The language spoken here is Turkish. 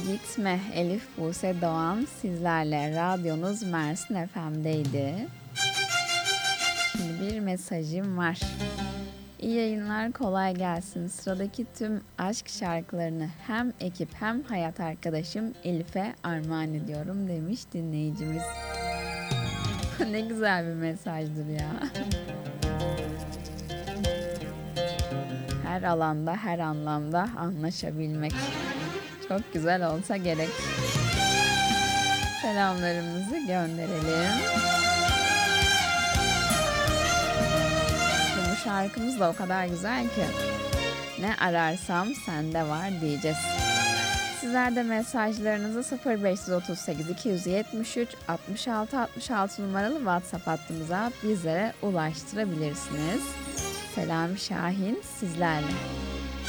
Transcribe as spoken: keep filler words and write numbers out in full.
Gitme Elif Buse Doğan sizlerle. Radyonuz Mersin F M'deydi. Şimdi bir mesajım var. İyi yayınlar, kolay gelsin. Sıradaki tüm aşk şarkılarını hem ekip hem hayat arkadaşım Elif'e armağan ediyorum demiş dinleyicimiz. Ne güzel bir mesajdır ya. Her alanda, her anlamda anlaşabilmek. Çok güzel olsa gerek. Selamlarımızı gönderelim. Şimdi bu şarkımız da o kadar güzel ki. Ne ararsam sende var diyeceğiz. Sizler de mesajlarınızı sıfır beş otuz sekiz iki yüz yetmiş üç altmış altı altmış altı numaralı WhatsApp hattımıza bizlere ulaştırabilirsiniz. Selami Şahin sizlerle.